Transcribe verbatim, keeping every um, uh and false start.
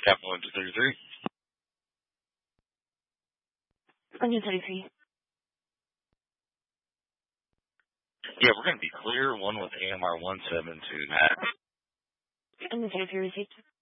Capital one two thirty-three. one two thirty-three. Yeah, we're going to be clear. One with A M R one seven two, Matt. one two thirty-three received.